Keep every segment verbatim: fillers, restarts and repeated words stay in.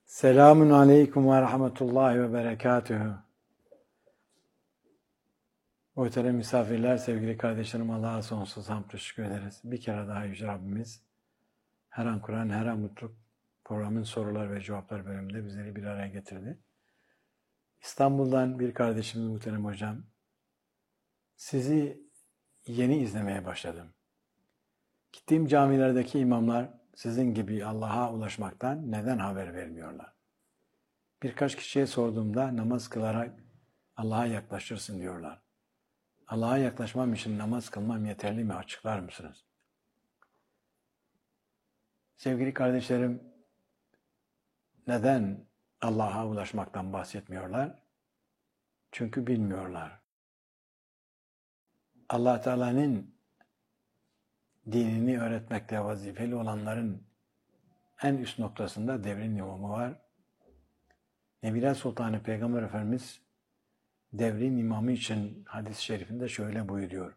Selamun aleyküm ve rahmetullahi ve berekatühü. Muhterem misafirler, sevgili kardeşlerim, Allah'a sonsuz hamd teşekkür ederiz. Bir kere daha Yüce Rabbimiz her an Kur'an, her an mutluluk programın sorular ve cevaplar bölümünde bizleri bir araya getirdi. İstanbul'dan bir kardeşimiz muhterem hocam, sizi yeni izlemeye başladım. Gittiğim camilerdeki imamlar sizin gibi Allah'a ulaşmaktan neden haber vermiyorlar? Birkaç kişiye sorduğumda namaz kılarak Allah'a yaklaşırsın diyorlar. Allah'a yaklaşmam için namaz kılmam yeterli mi? Açıklar mısınız? Sevgili kardeşlerim, neden Allah'a ulaşmaktan bahsetmiyorlar? Çünkü bilmiyorlar. Allah Teala'nın dinini öğretmekte vazifeli olanların en üst noktasında devrin imamı var. Nebiler Sultanı Peygamber Efendimiz devrin imamı için hadis-i şerifinde şöyle buyuruyor.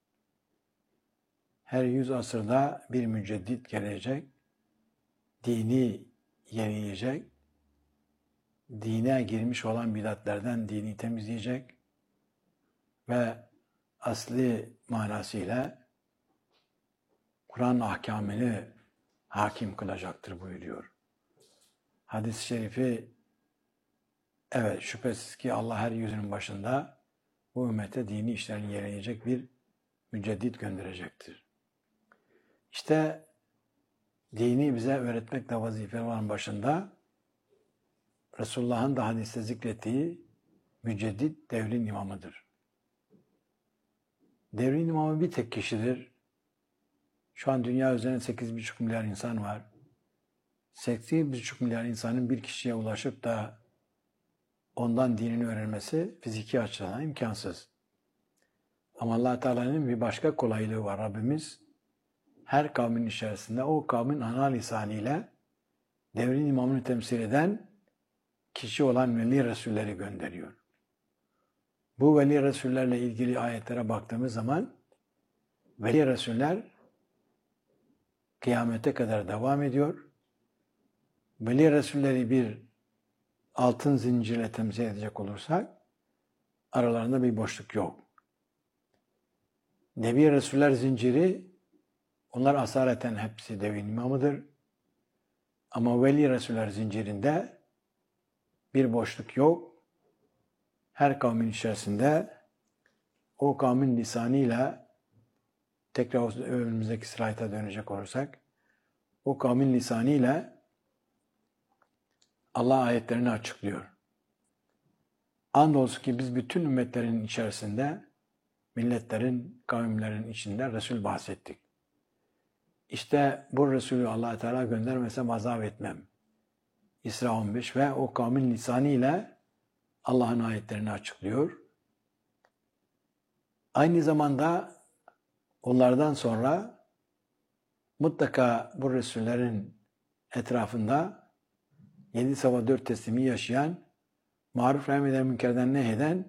Her yüz asırda bir müceddit gelecek, dini yenileyecek, dine girmiş olan bidatlerden dini temizleyecek ve asli manasıyla Kur'an ahkamını hakim kılacaktır buyuruyor. Hadis-i şerifi, evet, şüphesiz ki Allah her yüzünün başında bu ümmete dini işlerini yerleyecek bir müceddit gönderecektir. İşte dini bize öğretmekle vazifeli olan başında Resulullah'ın da hadiste zikrettiği müceddit devrin imamıdır. Devrin imamı bir tek kişidir. Şu an dünya üzerinde sekiz buçuk milyar insan var. sekiz buçuk milyar insanın bir kişiye ulaşıp da ondan dinini öğrenmesi fiziki açıdan imkansız. Ama Allah Teala'nın bir başka kolaylığı var. Rabbimiz her kavmin içerisinde o kavmin ana lisanıyla devrin imamını temsil eden kişi olan veli resulleri gönderiyor. Bu veli resullerle ilgili ayetlere baktığımız zaman veli resuller kıyamete kadar devam ediyor. Veli resulleri bir altın zincirle temsil edecek olursak aralarında bir boşluk yok. Nebi Resuller zinciri, onlar asaleten hepsi devrin imamıdır. Ama Veli Resuller zincirinde bir boşluk yok. Her kavmin içerisinde o kavmin lisanıyla, tekrar önümüzdeki slayta dönecek olursak, o kavmin lisanıyla Allah ayetlerini açıklıyor. Andolsun ki biz bütün ümmetlerin içerisinde, milletlerin, kavimlerin içinde Resul bahsettik. İşte bu Resulü Allah Teala göndermesem azap etmem. İsra on beş ve o kavmin lisanı ile Allah'ın ayetlerini açıklıyor. Aynı zamanda onlardan sonra mutlaka bu Resullerin etrafında yedi sabah dört teslimi yaşayan, maruf emreden münkerden nehyeden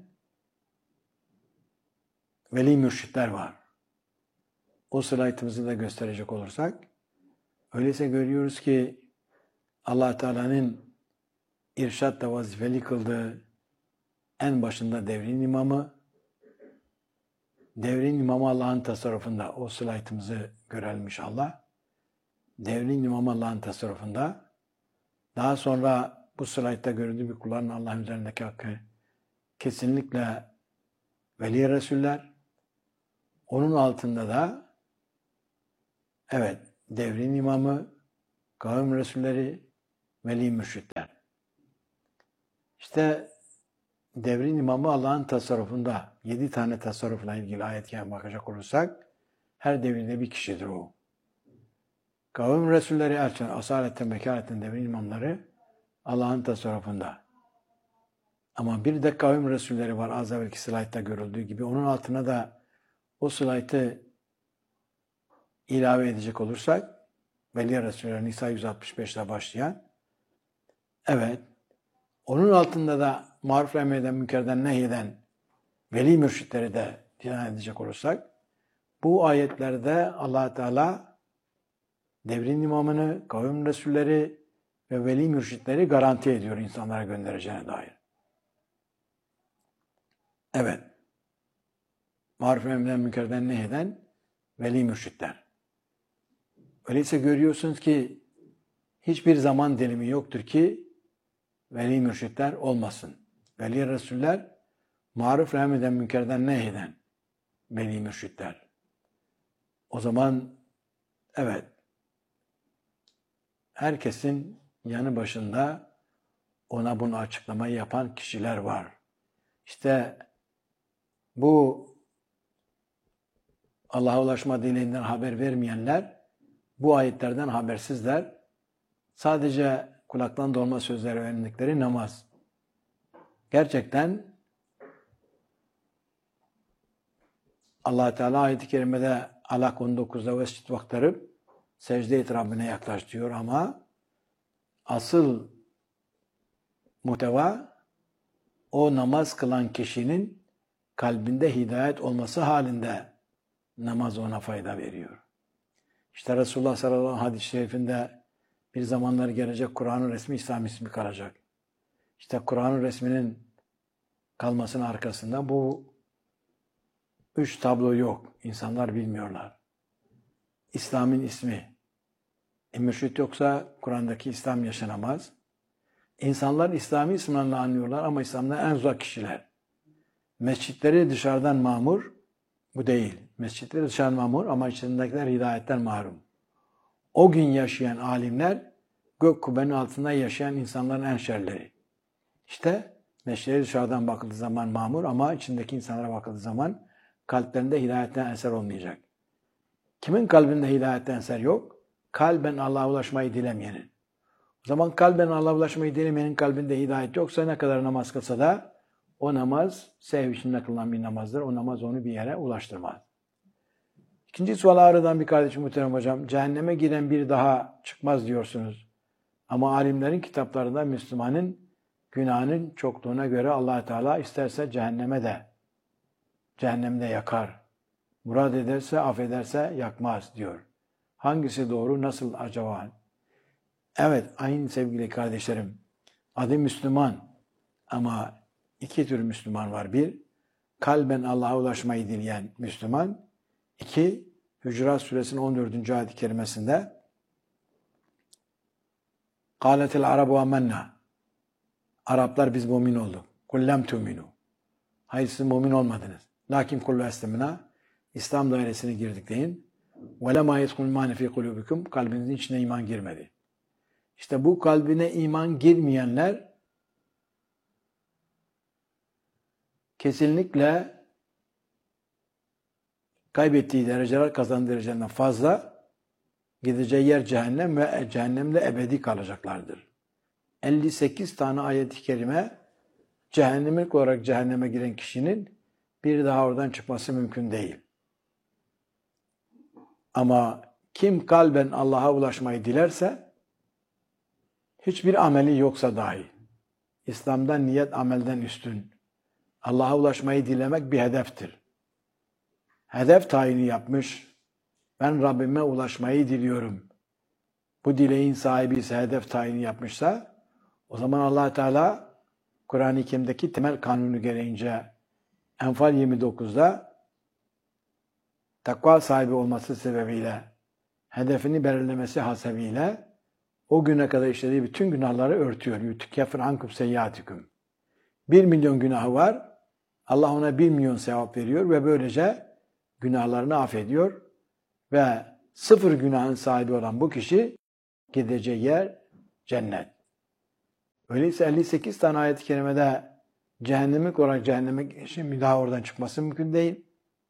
veli mürşitler var. O slaytımızı da gösterecek olursak, öyleyse görüyoruz ki Allah Teala'nın irşatla vazifeli kıldığı en başında devrin imamı, devrin imamı Allah'ın tasarrufunda, o slaytımızı görelim inşallah. Devrin imamı Allah'ın tasarrufunda, daha sonra bu slaytta görüldüğü bir kulların Allah'ın üzerindeki hakkı kesinlikle veli resuller, onun altında da evet, devrin imamı, kavim resulleri, veli mürşitler. İşte devrin imamı Allah'ın tasarrufunda, yedi tane tasarrufla ilgili ayetken bakacak olursak, her devirde bir kişidir o. Kavim resulleri, elçiler, asaletten, bekaletten devrin imamları Allah'ın tasarrufunda. Ama bir de kavim resulleri var, az evvelki slaytta görüldüğü gibi. Onun altına da o slaytı ilave edecek olursak, Veli Resuller Nisa yüz altmış beş'le başlayan, evet, onun altında da maruf emreden, münkerden nehyeden veli mürşitleri de diyan edecek olursak, bu ayetlerde Allah Teala devrin imamını, kavim resulleri ve veli mürşitleri garanti ediyor insanlara göndereceğine dair. Evet. Maruf emrden münkerden nehyen veli mürşitler. Öyleyse görüyorsunuz ki hiçbir zaman dilimi yoktur ki veli mürşitler olmasın. Veli Resuller maruf emrden münkerden nehyen veli mürşitler. O zaman evet herkesin yanı başında ona bunu açıklamayı yapan kişiler var. İşte bu Allah'a ulaşma dileğinden haber vermeyenler bu ayetlerden habersizler. Sadece kulaktan dolma sözler öğrendikleri namaz. Gerçekten Allah Teala ayet-i kerimede Alak on dokuzda vescid vaktarıp secde et Rabbine yaklaş diyor ama asıl muhteva o namaz kılan kişinin kalbinde hidayet olması halinde namaz ona fayda veriyor. İşte Resulullah sallallahu aleyhi ve sellem hadis-i şerifinde bir zamanlar gelecek Kur'an'ın resmi İslam ismi kalacak. İşte Kur'an'ın resminin kalmasının arkasında bu üç tablo yok. İnsanlar bilmiyorlar. İslam'ın ismi. E, mürşit yoksa Kur'an'daki İslam yaşanamaz. İnsanlar İslami isimlerle anlıyorlar ama İslam'da en uzak kişiler. Mescitleri dışarıdan mamur, bu değil. Mescitleri dışarıdan mamur ama içindekiler hidayetten mahrum. O gün yaşayan alimler, gök kubbenin altında yaşayan insanların en şerleri. İşte mescitleri dışarıdan bakıldığı zaman mamur ama içindeki insanlara bakıldığı zaman kalplerinde hidayetten eser olmayacak. Kimin kalbinde hidayetten eser yok? Kalben Allah'a ulaşmayı dilemeyenin. O zaman kalben Allah'a ulaşmayı dilemeyenin kalbinde hidayet yoksa ne kadar namaz kılsa da o namaz sev içinde kılınan bir namazdır. O namaz onu bir yere ulaştırmaz. İkinci sual ağrıdan bir kardeşim muhterem hocam. Cehenneme giren bir daha çıkmaz diyorsunuz. Ama alimlerin kitaplarında Müslümanın günahının çokluğuna göre Allah Teala isterse cehenneme de cehennemde yakar. Murad ederse, affederse yakmaz diyor. Hangisi doğru, nasıl acaba? Evet, aynı sevgili kardeşlerim. Adı Müslüman ama iki tür Müslüman var. Bir, kalben Allah'a ulaşmayı dileyen Müslüman. İki, Hücurat Suresinin on dördüncü ayet-i kerimesinde قَالَتِ الْعَرَبُ وَمَنَّا Araplar biz mümin olduk. قُلْ لَمْ تُؤْمِنُوا Hayır siz mümin olmadınız. Lakin kullu eslemina İslam dairesine girdik deyin. وَلَمَا يَدْخُلُ الْمَانِ فِي قُلُوبِكُمْ Kalbinizin içine iman girmedi. İşte bu kalbine iman girmeyenler kesinlikle kaybettiği dereceler kazandığı dereceden fazla gideceği yer cehennem ve cehennemde ebedi kalacaklardır. elli sekiz tane ayet-i kerime cehennemlik olarak cehenneme giren kişinin bir daha oradan çıkması mümkün değil. Ama kim kalben Allah'a ulaşmayı dilerse hiçbir ameli yoksa dahi İslam'da niyet amelden üstün. Allah'a ulaşmayı dilemek bir hedeftir. Hedef tayini yapmış. Ben Rabbime ulaşmayı diliyorum. Bu dileğin sahibi ise hedef tayini yapmışsa o zaman Allah Teala Kur'an-ı Kerim'deki temel kanunu gereğince Enfal yirmi dokuzda takva sahibi olması sebebiyle hedefini belirlemesi hasebiyle o güne kadar işlediği bütün günahları örtüyor. Yutkefir ankum seyyiatikum. Bir milyon günahı var. Allah ona bir milyon sevap veriyor ve böylece günahlarını affediyor ve sıfır günahın sahibi olan bu kişi gideceği yer cennet. Öyleyse elli sekiz tane ayet-i kerimede cehennemlik olarak cehenneme şimdi daha oradan çıkması mümkün değil.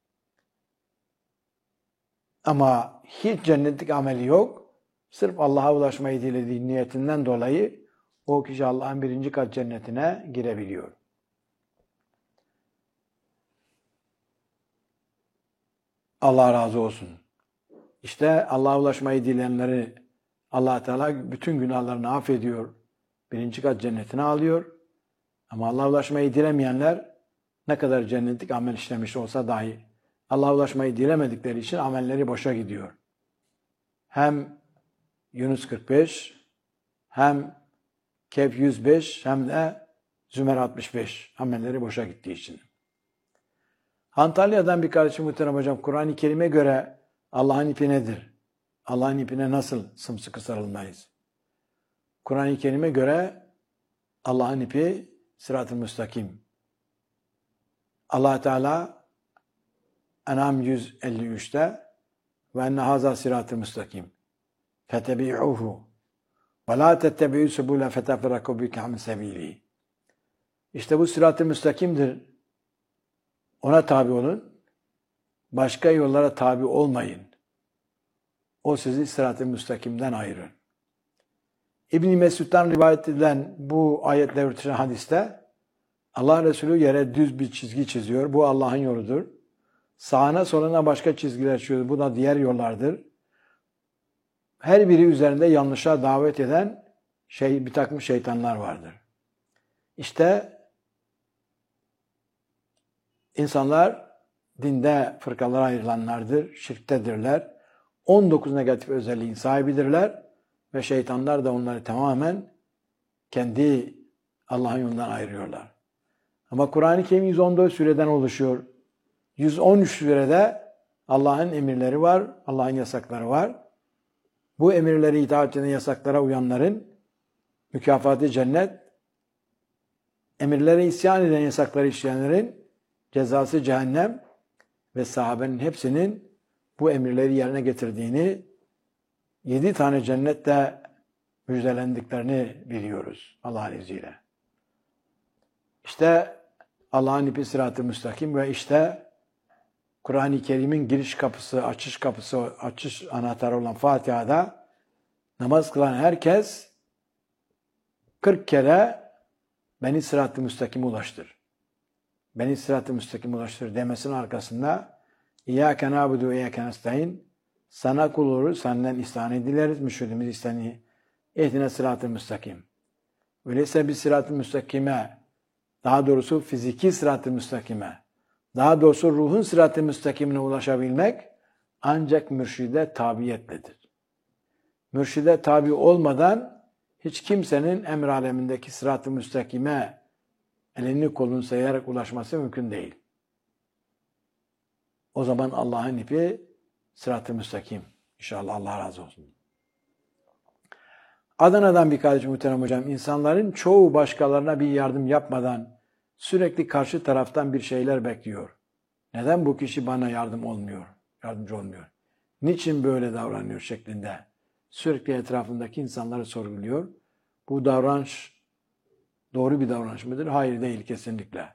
Ama hiç cennetlik ameli yok. Sırf Allah'a ulaşmayı dilediği niyetinden dolayı o kişi Allah'ın birinci kat cennetine girebiliyor. Allah razı olsun. İşte Allah'a ulaşmayı dileyenleri Allah Teala bütün günahlarını affediyor. Birinci kat cennetine alıyor. Ama Allah'a ulaşmayı dilemeyenler ne kadar cennetlik amel işlemiş olsa dahi Allah'a ulaşmayı dilemedikleri için amelleri boşa gidiyor. Hem Yunus kırk beş Hem Kehf yüz beş hem de Zümer altmış beş amelleri boşa gittiği için. Antalya'dan bir kardeşim muhterem hocam, Kur'an-ı Kerim'e göre Allah'ın ipi nedir? Allah'ın ipine nasıl sımsıkı sarılmayız? Kur'an-ı Kerim'e göre Allah'ın ipi sırat-ı müstakim. Allah Teala En'am yüz elli üçte ve enne haza sırat-ı müstakim fetebi'uhu ve la tettebi'u subule feteferraku bike an sebili. İşte bu sırat-ı müstakimdir. Ona tabi olun. Başka yollara tabi olmayın. O sizi sırat-ı müstakimden ayırır. İbn-i Mesud'dan rivayet edilen bu ayetle örtüşen hadiste Allah Resulü yere düz bir çizgi çiziyor. Bu Allah'ın yoludur. Sağına soluna başka çizgiler çiziyor. Bu da diğer yollardır. Her biri üzerinde yanlışa davet eden şey, bir takım şeytanlar vardır. İşte insanlar dinde fırkalara ayrılanlardır, şirktedirler. on dokuz negatif özelliğin sahibidirler ve şeytanlar da onları tamamen kendi Allah'ın yolundan ayırıyorlar. Ama Kur'an-ı Kerim yüz on dört sureden oluşuyor. yüz on üç surede Allah'ın emirleri var, Allah'ın yasakları var. Bu emirleri itaat eden, yasaklara uyanların mükafatı cennet, emirlere isyan eden, yasakları işleyenlerin cezası cehennem ve sahabenin hepsinin bu emirleri yerine getirdiğini, yedi tane cennette müjdelendiklerini biliyoruz Allah'ın izniyle. İşte Allah'ın ipi sırat-ı müstakim ve işte Kur'an-ı Kerim'in giriş kapısı, açış kapısı, açış anahtarı olan Fatiha'da namaz kılan herkes kırk kere beni sırat-ı müstakime ulaştır. Beni sırat-ı müstakime ulaştır demesinin arkasında İyyâke nâbudu ve iyyâke nestaîn, sana kul oluruz, senden istihane dileriz, müşhedimiz istihane ehdine sırat-ı müstakim. Öyleyse bir sırat-ı müstakime, daha doğrusu fiziki sırat-ı müstakime, daha doğrusu ruhun sırat-ı müstakimine ulaşabilmek ancak mürşide tabiyetledir. Mürşide tabi olmadan hiç kimsenin emr alemindeki sırat-ı müstakime elini kolunu sayarak ulaşması mümkün değil. O zaman Allah'ın ipi sırat-ı müstakim. İnşallah Allah razı olsun. Adana'dan bir kardeşim muhterem hocam, insanların çoğu başkalarına bir yardım yapmadan sürekli karşı taraftan bir şeyler bekliyor. Neden bu kişi bana yardım olmuyor, yardımcı olmuyor? Niçin böyle davranıyor şeklinde sürekli etrafındaki insanları sorguluyor. Bu davranış doğru bir davranış mıdır? Hayır, değil kesinlikle.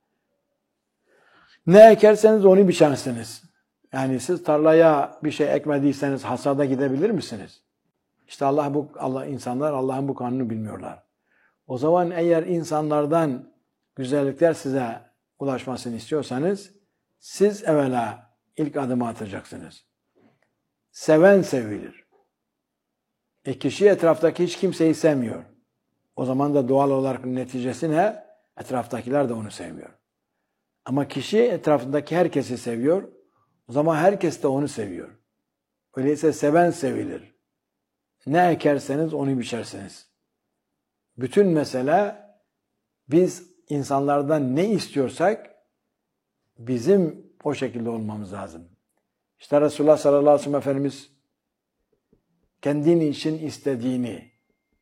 Ne ekerseniz onu biçersiniz. Yani siz tarlaya bir şey ekmediyseniz hasada gidebilir misiniz? İşte Allah bu Allah insanlar Allah'ın bu kanunu bilmiyorlar. O zaman eğer insanlardan güzellikler size ulaşmasını istiyorsanız siz evvela ilk adımı atacaksınız. Seven sevilir. E kişi etraftaki hiç kimseyi sevmiyor. O zaman da doğal olarak neticesi ne? Etraftakiler de onu sevmiyor. Ama kişi etrafındaki herkesi seviyor. O zaman herkes de onu seviyor. Öyleyse seven sevilir. Ne ekerseniz onu biçersiniz. Bütün mesele biz insanlardan ne istiyorsak bizim o şekilde olmamız lazım. İşte Resulullah sallallahu aleyhi ve sellem Efendimiz kendini için istediğini,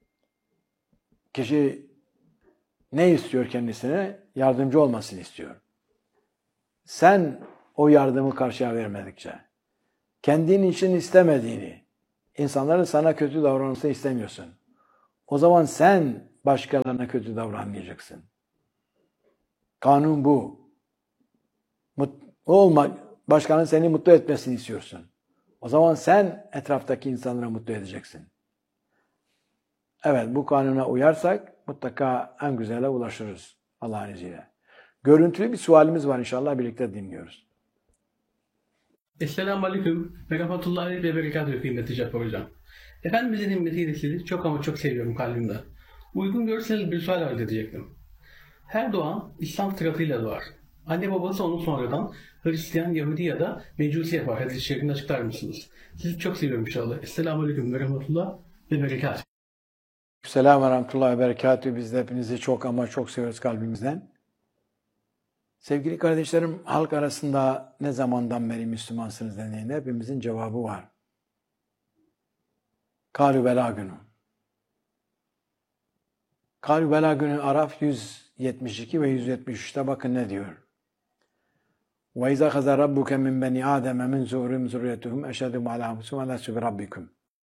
kişi ne istiyor kendisine? Yardımcı olmasını istiyor. Sen o yardımı karşıya vermedikçe, kendin için istemediğini, insanların sana kötü davranmasını istemiyorsun. O zaman sen başkalarına kötü davranmayacaksın. Kanun bu. Mutlu olma, başkanın seni mutlu etmesini istiyorsun. O zaman sen etraftaki insanları mutlu edeceksin. Evet, bu kanuna uyarsak mutlaka en güzele ulaşırız Allah'ın izniyle. Görüntülü bir sualimiz var, inşallah birlikte dinliyoruz. Esselamu Aleyküm ve Rahmetullahi ve Berekatuhu kıymetli Cafer Hocam. Efendimizin himmetiyle sizi çok ama çok seviyorum kalbimde. Uygun görürseniz bir sual arz edecektim. Her doğan İslam fıtratıyla doğar. Anne babası onu sonradan Hristiyan, Yahudi ya da Mecusi yapar. Hadis-i şerifini açıklar mısınız? Sizi çok seviyorum inşallah. Esselamu Aleyküm ve Rahmetullah ve Berekatuhu. Selamun ve rahmetullahi ve berekatühü. Biz de hepinizi çok ama çok seviyoruz kalbimizden. Sevgili kardeşlerim, halk arasında ne zamandan beri Müslümansınız dendiğinde hepimizin cevabı var. Kâlü Bela günü. Kâlü Bela günü Araf yüz yetmiş iki ve yüz yetmiş üçte bakın ne diyor. وَاِذَا خَذَ رَبُّكَ مِنْ بَنِي آدَمَ مِنْ زُهُرِهِمْ ذُرِّيَّتَهُمْ أَشْهَدُهُمْ عَلَى أَنفُسِهِمْ أَلَسْتُ بِرَبِّكُمْ.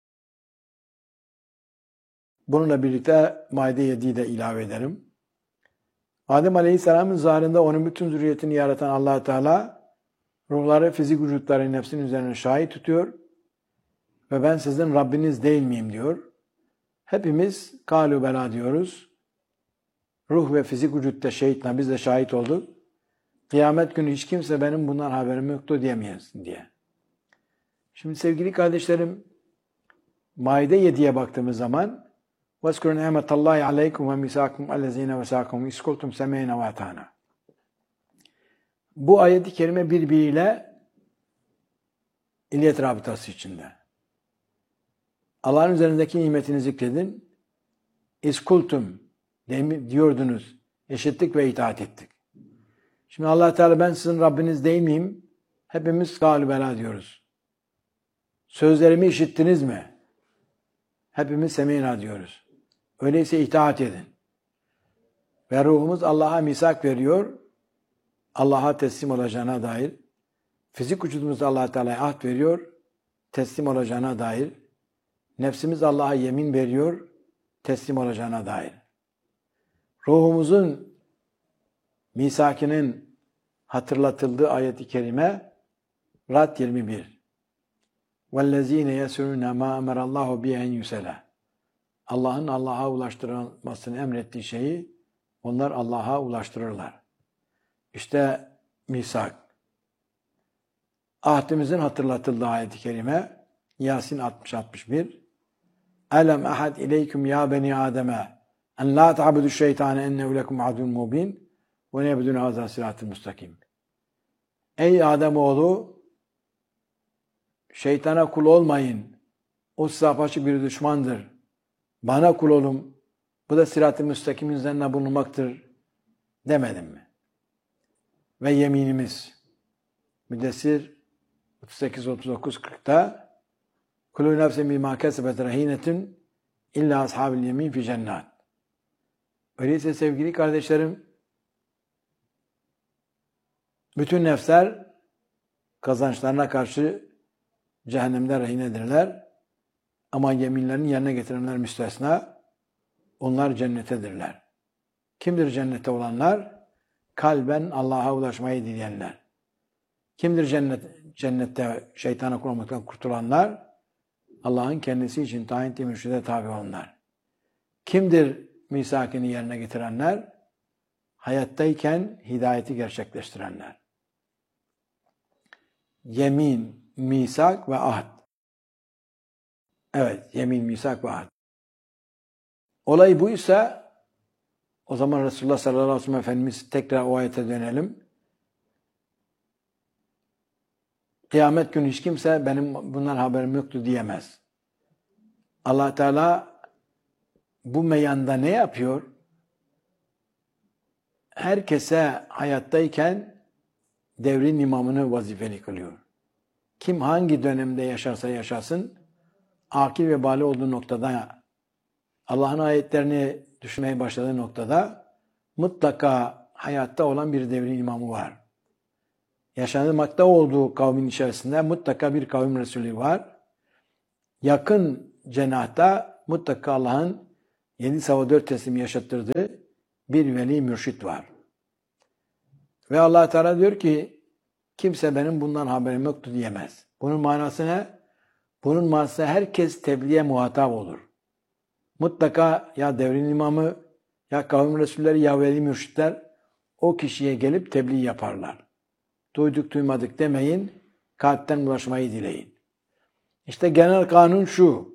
Bununla birlikte Maide yediyi de ilave edelim. Adem Aleyhisselam'ın zahirinde onun bütün zürriyetini yaratan Allah Teala ruhları, fizik vücutları nefsin üzerine şahit tutuyor ve ben sizin Rabbiniz değil miyim diyor. Hepimiz kâlü bela diyoruz. Ruh ve fizik vücutta şehitler, biz de şahit olduk. Kıyamet günü hiç kimse benim bundan haberim yoktu diyemeyesin diye. Şimdi sevgili kardeşlerim, Maide yediye baktığımız zaman وَاسْكُرُ نِعْمَةَ اللّٰهِ عَلَيْكُمْ وَمِسَاكُمْ اَلَّذ۪ينَ وَسَاكُمْ اِسْكُلْتُمْ سَمَيْنَ وَاَتَانَ. Bu ayet-i kerime birbiriyle illiyet rabıtası içinde. Allah'ın üzerindeki nimetini zikredin. İskultum diyordunuz. Eşittik ve itaat ettik. Şimdi Allah Teala ben sizin Rabbiniz değil miyim? Hepimiz kâlü bela diyoruz. Sözlerimi işittiniz mi? Hepimiz semînâ diyoruz. Öyleyse itaat edin. Ve ruhumuz Allah'a misak veriyor. Allah'a teslim olacağına dair. Fizik vücudumuz Allah Teala'ya ahd veriyor. Teslim olacağına dair. Nefsimiz Allah'a yemin veriyor. Teslim olacağına dair. Ruhumuzun misakinin hatırlatıldığı ayet-i kerime Ra'd yirmi bir. وَالَّذ۪ينَ يَسُرُونَ مَا اَمَرَ اللّٰهُ بِيَنْ يُسَلَى. Allah'ın Allah'a ulaştırılmasını emrettiği şeyi onlar Allah'a ulaştırırlar. İşte misak. Ahdimizin hatırlatıldığı ayet-i kerime Yasin altmış altmış bir. Elem ahad ileyküm ya beni Adem'e en la ta'budu şeytane ennehu lekum adun mubin ve nebudun hazâ sırat-ı müstakim. Ey Ademoğlu, şeytana kul olmayın. O size apaçık bir düşmandır. Bana kul olun. Bu da sırat-ı müstakimin üzerine bulunmaktır demedim mi? Ve yeminimiz Müddessir otuz sekiz otuz dokuz kırkta kulû nefsin bimâ kesebet rehinetin illa ashabil yemin fi cennet. Öyleyse sevgili kardeşlerim, bütün nefsler kazançlarına karşı cehennemde rehinedirler. Ama yeminlerini yerine getirenler müstesna, onlar cennetedirler. Kimdir cennete olanlar? Kalben Allah'a ulaşmayı dileyenler. Kimdir cennet, cennette şeytana kul olmaktan kurtulanlar? Allah'ın kendisi için tayin ettiği mürşide tabi olanlar. Kimdir misakini yerine getirenler? Hayattayken hidayeti gerçekleştirenler. Yemin, misak ve ahd. Evet, yemin, misak ve ahd. Olay buysa o zaman Resulullah sallallahu aleyhi ve sellem Efendimiz tekrar o ayete dönelim. Kıyamet günü hiç kimse benim bundan haberim yoktu diyemez. Allah Teala bu meyanda ne yapıyor? Herkese hayattayken devrin imamını vazifeli kılıyor. Kim hangi dönemde yaşarsa yaşasın, akil ve bâli olduğu noktada, Allah'ın ayetlerini düşünmeye başladığı noktada mutlaka hayatta olan bir devrin imamı var. Yaşanmakta olduğu kavmin içerisinde mutlaka bir kavim Resulü var. Yakın cenahta mutlaka Allah'ın yedi sava dört teslim yaşattırdığı bir veli mürşit var. Ve Allah Teala diyor ki kimse benim bundan haberim yoktu diyemez. Bunun manası ne? Bunun manası herkes tebliğe muhatap olur. Mutlaka ya devrin imamı, ya kavim Resulleri, ya veli mürşitler o kişiye gelip tebliğ yaparlar. Duyduk duymadık demeyin, kalpten ulaşmayı dileyin. İşte genel kanun şu.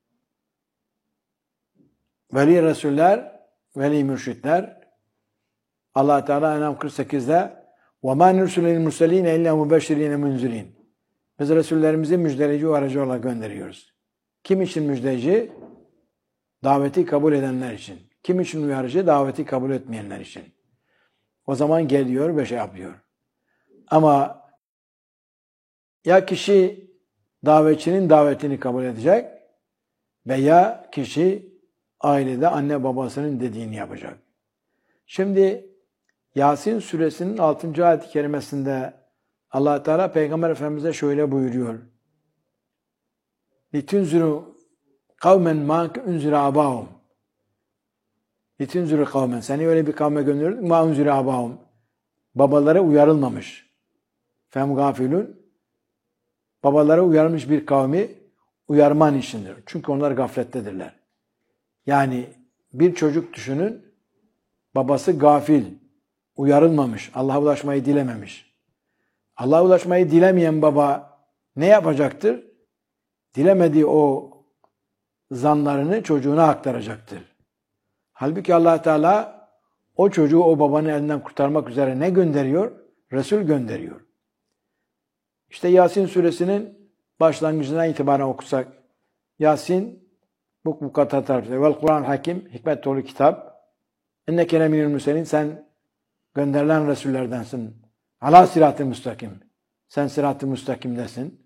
Veli Resuller, veli mürşitler, Allah Teala En'am kırk sekizde وَمَا نُرْسُلِ الْمُرْسَلِينَ اِلَّا مُبَشِّرِينَ مُنْزِرِينَ. Biz Resullerimizi müjdeleyici aracı olarak gönderiyoruz. Kim için müjdeleyici? Daveti kabul edenler için. Kim için uyarıcı? Daveti kabul etmeyenler için. O zaman geliyor ve şey yapıyor. Ama ya kişi davetçinin davetini kabul edecek veya kişi ailede anne babasının dediğini yapacak. Şimdi Yasin suresinin altıncı ayet-i kerimesinde Allah Teala Peygamber Efendimiz'e şöyle buyuruyor. لِتُنْزِرُوا قَوْمًا مَا اُنْزِرَ عَبَاهُمْ لِتُنْزِرُوا قَوْمًا Seni öyle bir kavme gönderdik. مَا اُنْزِرَ عَبَاهُمْ Babalara uyarılmamış. فَمْ غَافِلُونَ Babalara uyarılmış bir kavmi uyarman içindir. Çünkü onlar gaflettedirler. Yani bir çocuk düşünün, babası gafil, uyarılmamış, Allah'a ulaşmayı dilememiş. Allah'a ulaşmayı dilemeyen baba ne yapacaktır? Dilemediği o zanlarını çocuğuna aktaracaktır. Halbuki Allah Teala o çocuğu o babanın elinden kurtarmak üzere ne gönderiyor? Resul gönderiyor. İşte Yasin suresinin başlangıcından itibaren okusak, Yasin bu mukata tarifleri. Vel Kur'an hakim, hikmet dolu kitap. Enneke leminül mürselin, sen gönderilen Resullerdensin. Ala sirat-ı müstakim. Sen sirat-ı müstakimdesin.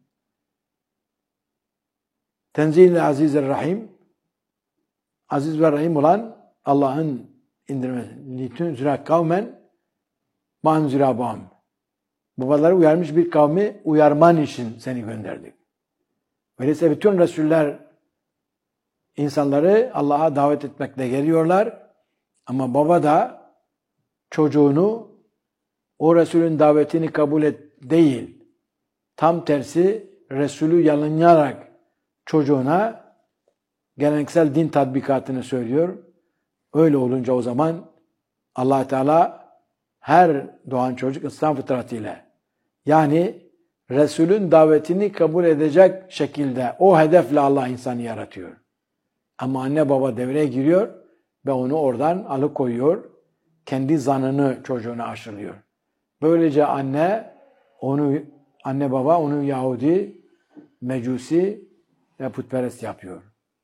Tenzil-i aziz-i rahim. Aziz ve rahim olan Allah'ın indirmesi. Litunzira kavmen manzira bam. Babaları uyarmış bir kavmi uyarman için seni gönderdik. Öyleyse bütün Resuller insanları Allah'a davet etmekle geliyorlar. Ama baba da çocuğunu o Resulün davetini kabul et değil. Tam tersi Resulü yalanlayarak çocuğuna geleneksel din tatbikatını söylüyor. Öyle olunca o zaman Allah Teala her doğan çocuk İslam fıtratıyla, yani Resulün davetini kabul edecek şekilde o hedefle Allah insanı yaratıyor. Ama anne baba devreye giriyor ve onu oradan alıkoyuyor. Kendi zanını çocuğuna aşılıyor. Böylece anne onu anne baba onu Yahudi, Mecusi ve putperest yapıyor.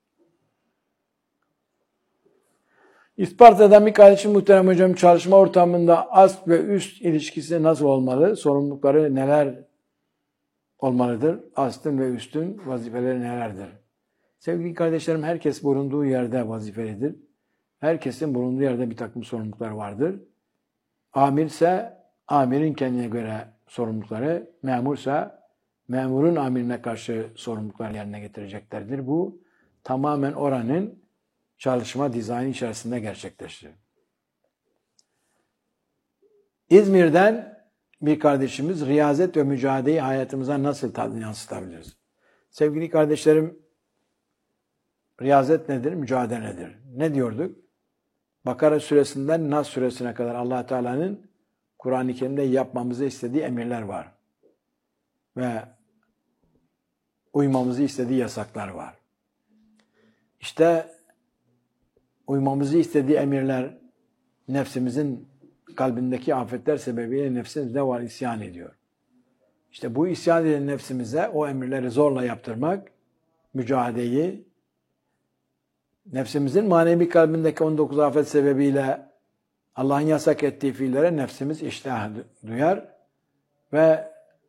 İsparta'dan bir kardeşim muhterem hocam, çalışma ortamında ast ve üst ilişkisi nasıl olmalı? Sorumlulukları neler olmalıdır? Astın ve üstün vazifeleri nelerdir? Sevgili kardeşlerim, herkes bulunduğu yerde vazifelidir. Herkesin bulunduğu yerde bir takım sorumluluklar vardır. Amirse amirin kendine göre sorumlulukları, memursa memurun amirine karşı sorumlulukları yerine getireceklerdir. Bu tamamen oranın çalışma dizaynı içerisinde gerçekleşir. İzmir'den bir kardeşimiz, riyazet ve mücadeleyi hayatımıza nasıl tadını yansıtabiliriz? Sevgili kardeşlerim, riyazet nedir? Mücadele nedir? Ne diyorduk? Bakara suresinden Nas suresine kadar Allah Teala'nın Kur'an-ı Kerim'de yapmamızı istediği emirler var. Ve uymamızı istediği yasaklar var. İşte uymamızı istediği emirler nefsimizin kalbindeki afetler sebebiyle nefsimiz ne var? İsyan ediyor. İşte bu isyan eden nefsimize o emirleri zorla yaptırmak, mücadeleyi, nefsimizin manevi kalbindeki on dokuz afet sebebiyle Allah'ın yasak ettiği fiillere nefsimiz iştah duyar ve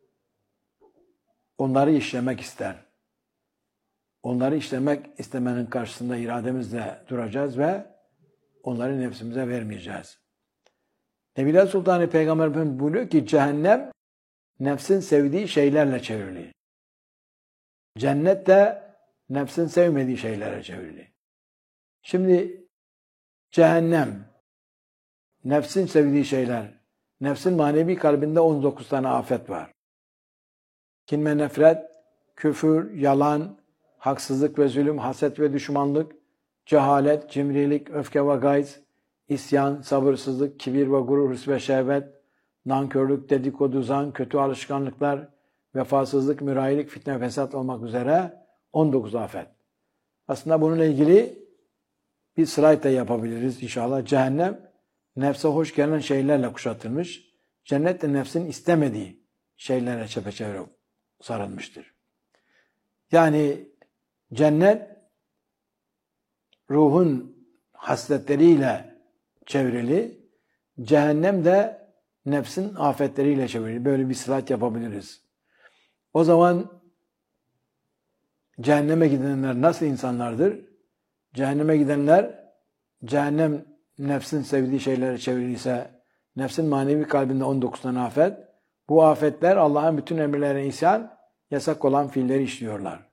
onları işlemek ister. Onları işlemek istemenin karşısında irademizle duracağız ve onları nefsimize vermeyeceğiz. Nebiler Sultanı Peygamber Efendimiz buyuruyor ki cehennem nefsin sevdiği şeylerle çevrili. Cennet de nefsin sevmediği şeylerle çevrili. Şimdi cehennem, nefsin sevdiği şeyler, nefsin manevi kalbinde on dokuz tane afet var. Kin ve nefret, küfür, yalan, haksızlık ve zulüm, haset ve düşmanlık, cehalet, cimrilik, öfke ve gayz, isyan, sabırsızlık, kibir ve gurur, hırs ve şehvet, nankörlük, dedikodu, zan, kötü alışkanlıklar, vefasızlık, mürayilik, fitne, fesat olmak üzere on dokuz afet. Aslında bununla ilgili bir slide da yapabiliriz inşallah. Cehennem, nefse hoş gelen şeylerle kuşatılmış. Cennet de nefsin istemediği şeylerle çepeçevre sarılmıştır. Yani cennet ruhun hasletleriyle çevrili, cehennem de nefsin afetleriyle çevrili. Böyle bir sırat yapabiliriz. O zaman cehenneme gidenler nasıl insanlardır? Cehenneme gidenler, cehennem nefsin sevdiği şeylere çevriliyse, nefsin manevi kalbinde on dokuz tane afet, bu afetler Allah'ın bütün emirlerine isyan, yasak olan fiilleri işliyorlar.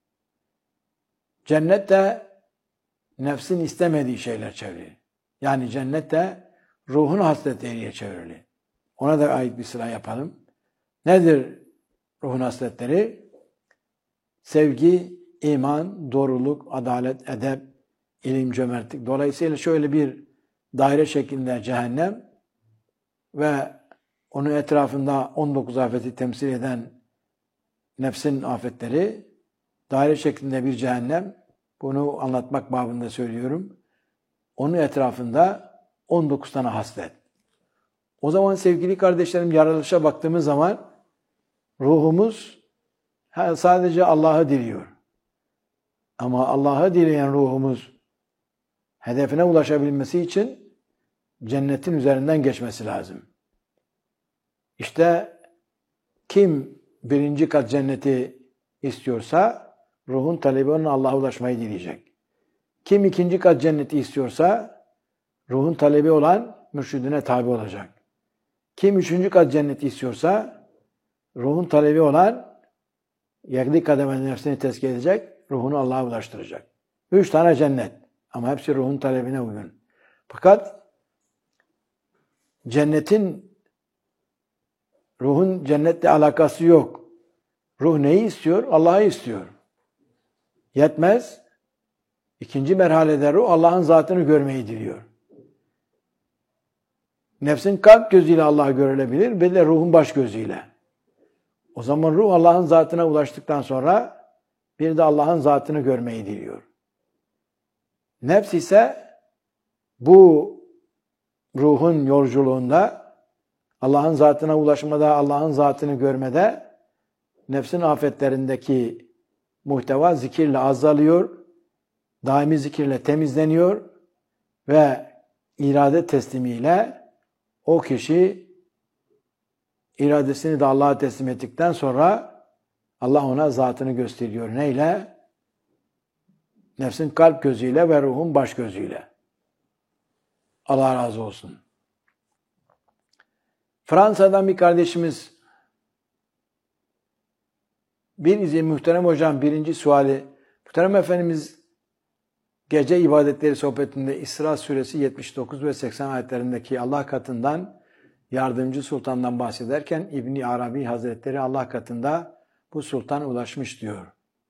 Cennet de nefsin istemediği şeyler çevrili. Yani cennet de ruhun hasletleriyle çevrili. Ona da ait bir sıra yapalım. Nedir ruhun hasletleri? Sevgi, iman, doğruluk, adalet, edep, ilim, cömertlik. Dolayısıyla şöyle bir daire şeklinde cehennem ve onun etrafında on dokuz afeti temsil eden nefsin afetleri, daire şeklinde bir cehennem, bunu anlatmak babında söylüyorum. Onun etrafında on dokuz tane haslet. O zaman sevgili kardeşlerim, yaratılışa baktığımız zaman ruhumuz sadece Allah'ı diliyor. Ama Allah'ı dileyen ruhumuz hedefine ulaşabilmesi için cennetin üzerinden geçmesi lazım. İşte kim birinci kat cenneti istiyorsa ruhun talebi onun Allah'a ulaşmayı dileyecek. Kim ikinci kat cenneti istiyorsa ruhun talebi olan mürşidine tabi olacak. Kim üçüncü kat cenneti istiyorsa ruhun talebi olan yedi kademenin nefsini tezkiye edecek, ruhunu Allah'a ulaştıracak. Üç tane cennet. Ama hepsi ruhun talebine uygun. Fakat cennetin, ruhun cennetle alakası yok. Ruh neyi istiyor? Allah'ı istiyor. Yetmez. İkinci merhalede ruh Allah'ın zatını görmeyi diliyor. Nefsin kalp gözüyle Allah görülebilir, bir de ruhun baş gözüyle. O zaman ruh Allah'ın zatına ulaştıktan sonra bir de Allah'ın zatını görmeyi diliyor. Nefs ise bu ruhun yolculuğunda Allah'ın zatına ulaşmada, Allah'ın zatını görmede nefsin afetlerindeki muhteva zikirle azalıyor, daimi zikirle temizleniyor ve irade teslimiyle o kişi iradesini de Allah'a teslim ettikten sonra Allah ona zatını gösteriyor. Neyle? Nefsin kalp gözüyle ve ruhun baş gözüyle. Allah razı olsun. Fransa'dan bir kardeşimiz, bir izin muhterem hocam, birinci suali, muhterem Efendimiz gece ibadetleri sohbetinde İsra suresi yetmiş dokuz ve seksen ayetlerindeki Allah katından yardımcı sultandan bahsederken İbn Arabi Hazretleri Allah katında bu sultan ulaşmış diyor.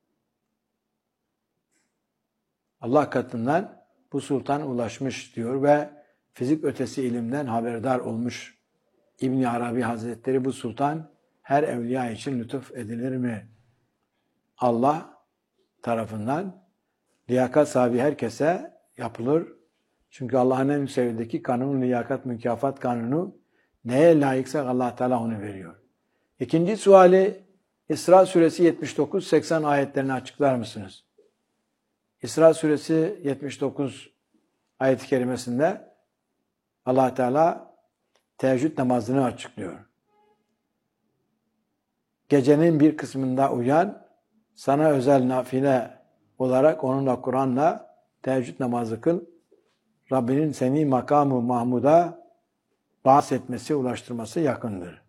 Allah katından bu sultan ulaşmış diyor ve fizik ötesi ilimden haberdar olmuş İbn Arabi Hazretleri, bu sultan her evliya için lütuf edilir mi? Allah tarafından liyakat sahibi herkese yapılır. Çünkü Allah'ın en sevdiği kanun, liyakat, mükafat kanunu, neye layıksa Allah Teala onu veriyor. İkinci suali, İsra suresi yetmiş dokuz seksen ayetlerini açıklar mısınız? İsra suresi yetmiş dokuz ayet-i kerimesinde Allah Teala teheccüd namazını açıklıyor. Gecenin bir kısmında uyan, sana özel nafile olarak onunla Kur'an'la teheccüd namazı kıl. Rabbinin seni makamı Mahmud'a bahsetmesi, ulaştırması yakındır.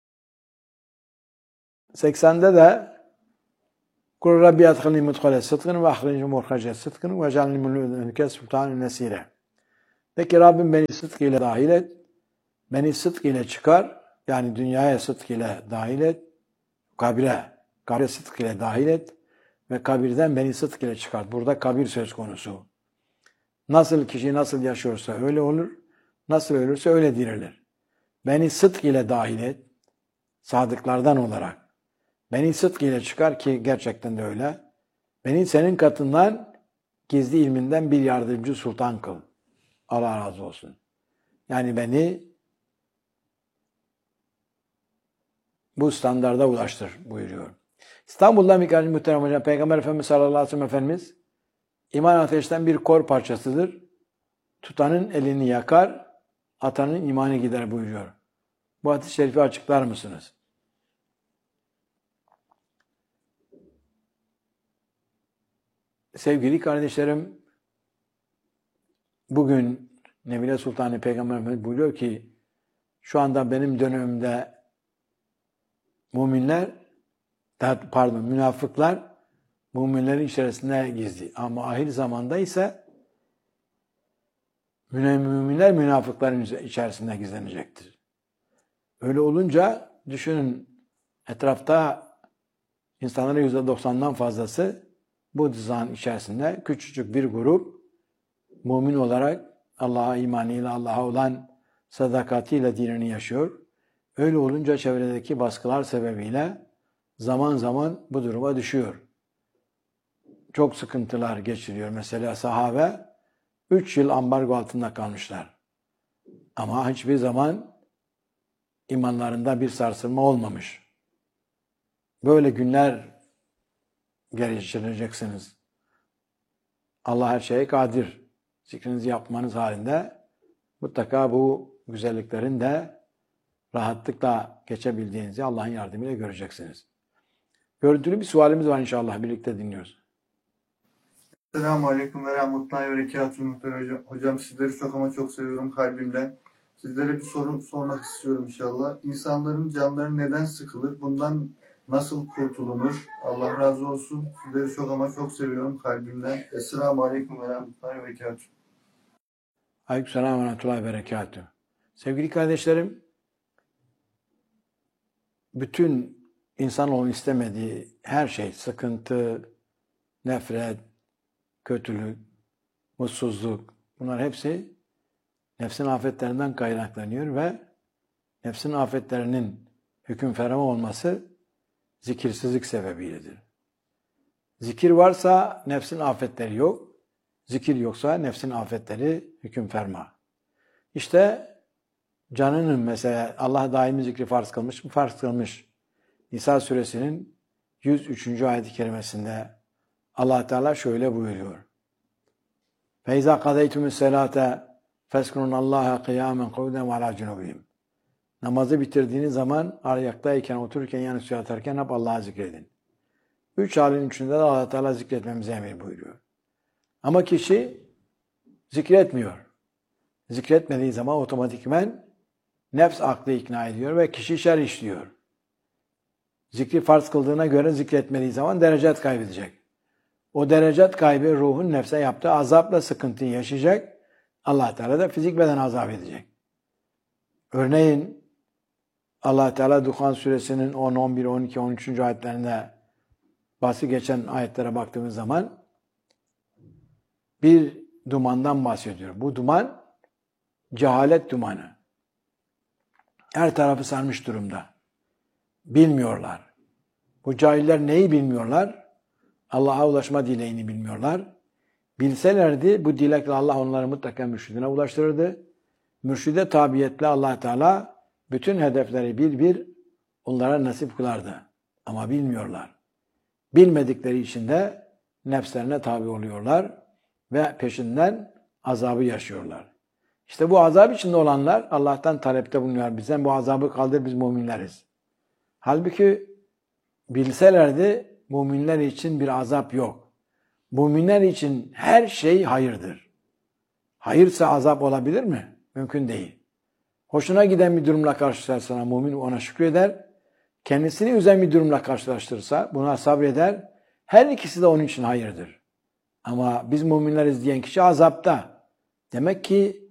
seksende de Kul Rabbi adkhilni mudkhale sıdkın ve ahrici muhrace sıdkın ve ec'alni mulke sultanun nesire. De ki Rabbim beni sıdk ile dahil et, beni sıdk ile çıkar, yani dünyaya sıdk ile dahil et, kabire, kabre sıdk ile dahil et ve kabirden beni sıdk ile çıkart. Burada kabir söz konusu. Nasıl kişi nasıl yaşıyorsa öyle olur, nasıl ölürse öyle dirilir. Beni sıdk ile dahil et, sadıklardan olarak. Beni sıdk ile çıkar, ki gerçekten de öyle. Beni senin katından, gizli ilminden bir yardımcı sultan kıl. Allah razı olsun. Yani beni bu standarda ulaştır buyuruyor. İstanbul'dan bir kardeşim muhterem hocam, Peygamber Efendimiz sallallahu aleyhi ve sellem Efendimiz İman ateşten bir kor parçasıdır. Tutanın elini yakar, atanın imanı gider buyuruyor. Bu hadis-i şerifi açıklar mısınız? Sevgili kardeşlerim, bugün Nebile Sultanı Peygamber Efendimiz buyuruyor ki, şu anda benim dönemimde müminler, pardon münafıklar müminlerin içerisinde gizli. Ama ahir zamanda ise müminler münafıkların içerisinde gizlenecektir. Öyle olunca düşünün, etrafta insanların yüzde doksandan fazlası bu düzen içerisinde küçücük bir grup mümin olarak Allah'a imanıyla, Allah'a olan sadakatiyle dinini yaşıyor. Öyle olunca çevredeki baskılar sebebiyle zaman zaman bu duruma düşüyor. Çok sıkıntılar geçiriyor. Mesela sahabe üç yıl ambargo altında kalmışlar. Ama hiçbir zaman imanlarında bir sarsılma olmamış. Böyle günler geçireceksiniz. Allah her şeye kadir. Zikrinizi yapmanız halinde mutlaka bu güzelliklerin de rahatlıkla geçebildiğinizi Allah'ın yardımıyla göreceksiniz. Görüntülü bir sualimiz var, inşallah birlikte dinliyoruz. Selamun Aleyküm ve Rahmetullahi ve Berekatuhu Muhterem hocam. Hocam sizleri çok ama çok seviyorum kalbimden. Sizlere bir soru sormak istiyorum inşallah. İnsanların canları neden sıkılır? Bundan nasıl kurtulunur? Allah razı olsun. Sizleri çok ama çok seviyorum kalbimden. Esselamu Aleyküm ve Rahmetullahi ve Berekatuhu. Aleykümselam ve Rahmetullahi ve Berekatuhu. Sevgili kardeşlerim, bütün insanoğlu istemediği her şey, sıkıntı, nefret, kötülük, mutsuzluk, bunlar hepsi nefsin afetlerinden kaynaklanıyor ve nefsin afetlerinin hüküm ferma olması zikirsizlik sebebiyledir. Zikir varsa nefsin afetleri yok, zikir yoksa nefsin afetleri hüküm ferma. İşte canının mesela Allah daimi zikri farz kılmış mı? Farz kılmış. Nisa suresinin yüz üçüncü ayet-i kerimesinde Allah Teala şöyle buyuruyor. فَاِذَا قَدَيْتُمُ السَّلَاةَ فَاسْكُرُونَ اللّٰهَ قِيَامًا قُعُودًا وَعَلَى جُنُوبِهِمْ. Namazı bitirdiğiniz zaman ayaktayken, otururken, yanı suya atarken hep Allah'ı zikredin. Üç halin üçünde de Allah Teala zikretmemize emir buyuruyor. Ama kişi zikretmiyor. Zikretmediği zaman otomatikmen nefs aklı ikna ediyor ve kişi şer işliyor. Zikri farz kıldığına göre zikretmediği zaman derecat kaybedecek. O derecat kaybı ruhun nefse yaptığı azapla sıkıntıyı yaşayacak. Allah Teala da fizik beden azap edecek. Örneğin Allah Teala Duhan suresinin on, on bir, on iki, on üçüncü ayetlerinde bahsi geçen ayetlere baktığımız zaman bir dumandan bahsediyor. Bu duman cehalet dumanı. Her tarafı sarmış durumda. Bilmiyorlar. Bu cahiller neyi bilmiyorlar? Allah'a ulaşma dileğini bilmiyorlar. Bilselerdi bu dilekle Allah onları mutlaka mürşidine ulaştırırdı. Mürşide tabiyetle Allah Teala bütün hedefleri bir bir onlara nasip kılardı. Ama bilmiyorlar. Bilmedikleri için de nefslerine tabi oluyorlar ve peşinden azabı yaşıyorlar. İşte bu azap içinde olanlar Allah'tan talepte bulunuyor. Bizden bu azabı kaldır, biz müminleriz. Halbuki bilselerdi müminler için bir azap yok. Müminler için her şey hayırdır. Hayırsa azap olabilir mi? Mümkün değil. Hoşuna giden bir durumla karşılaşırsa mümin ona şükreder. Kendisini üzen bir durumla karşılaştırırsa buna sabreder. Her ikisi de onun için hayırdır. Ama biz müminleriz diyen kişi azapta. Demek ki